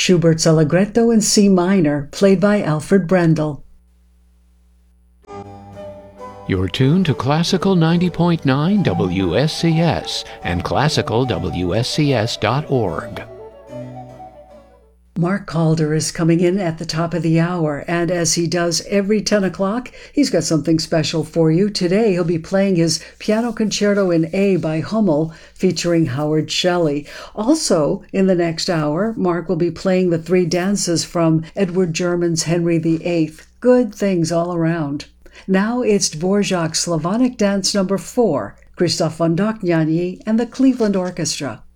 Schubert's Allegretto in C minor, played by Alfred Brendel. You're tuned to Classical 90.9 WSCS and classicalwscs.org. Mark Calder is coming in at the top of the hour, and as he does every 10 o'clock, he's got something special for you. Today, he'll be playing his Piano Concerto in A by Hummel, featuring Howard Shelley. Also, in the next hour, Mark will be playing the three dances from Edward German's Henry VIII. Good things all around. Now it's Dvorak's Slavonic Dance No. 4, Christoph von Dohnanyi and the Cleveland Orchestra.